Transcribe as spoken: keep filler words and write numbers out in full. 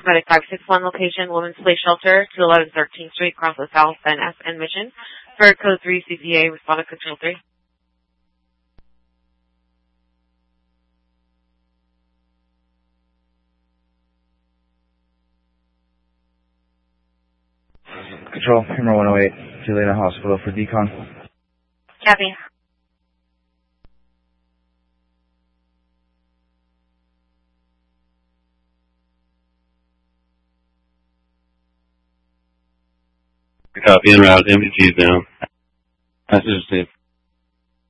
Paramedic five six one location, Women's Place Shelter, to eleven thirteenth Street, across the South Van Ness and Mission. For code three C P A, respond to control three. Control, Hammer one oh eight, Juliana Hospital for decon. Copy. Copy, en route, M V T's down. Message received.